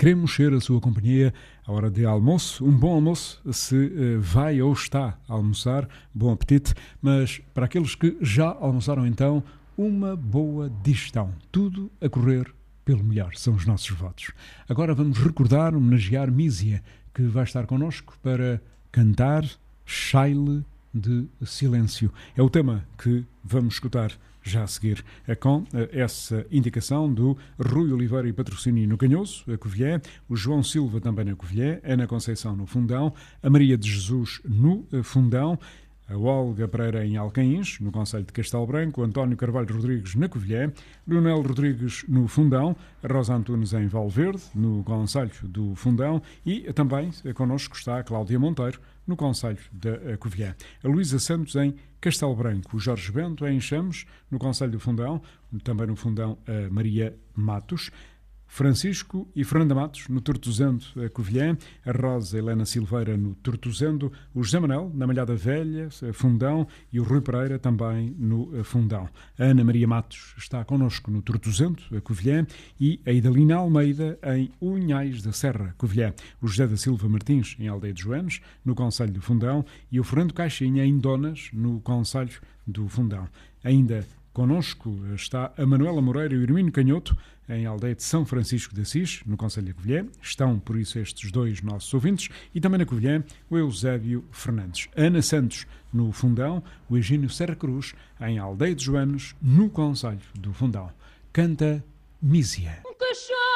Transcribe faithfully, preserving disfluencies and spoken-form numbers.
queremos ser a sua companhia à hora de almoço. Um bom almoço, se uh, vai ou está a almoçar, bom apetite, mas para aqueles que já almoçaram então, uma boa digestão. Tudo a correr pelo melhor, são os nossos votos. Agora vamos recordar, homenagear Mísia, que vai estar connosco para cantar Shaile de Silêncio. É o tema que vamos escutar já a seguir, é com essa indicação do Rui Oliveira e Patrocínio no Canhoso, a Covilhã, o João Silva também na Covilhã, Ana Conceição no Fundão, a Maria de Jesus no Fundão, a Olga Pereira em Alcaíns, no concelho de Castelo Branco, António Carvalho Rodrigues na Covilhã, Leonel Rodrigues no Fundão, a Rosa Antunes em Valverde, no concelho do Fundão, e também connosco está a Cláudia Monteiro, no concelho da Covilhã. A Luísa Santos em Castelo Branco, o Jorge Bento em Chames, no concelho do Fundão, também no Fundão a Maria Matos, Francisco e Fernanda Matos no Tortozendo, a Covilhã, a Rosa Helena Silveira no Tortozendo, o José Manel na Malhada Velha, Fundão, e o Rui Pereira também no Fundão. A Ana Maria Matos está connosco no Tortozendo, a Covilhã, e a Idalina Almeida em Unhais da Serra, Covilhã. O José da Silva Martins em Aldeia de Joanes, no concelho do Fundão, e o Fernando Caixinha em Donas, no concelho do Fundão. Ainda connosco está a Manuela Moreira e o Hermínio Canhoto, em Aldeia de São Francisco de Assis, no concelho da Covilhã. Estão, por isso, estes dois nossos ouvintes. E também na Covilhã, o Eusébio Fernandes. Ana Santos, no Fundão. O Egínio Serra Cruz, em Aldeia de Joanes, no concelho do Fundão. Canta Mísia.